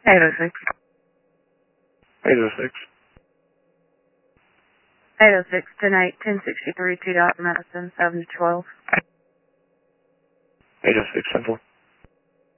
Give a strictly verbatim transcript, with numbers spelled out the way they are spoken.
eight oh six. eight oh six. eight oh six, ten eight, ten sixty-three, two Dot Medicine, seven to twelve. eight oh six, Central.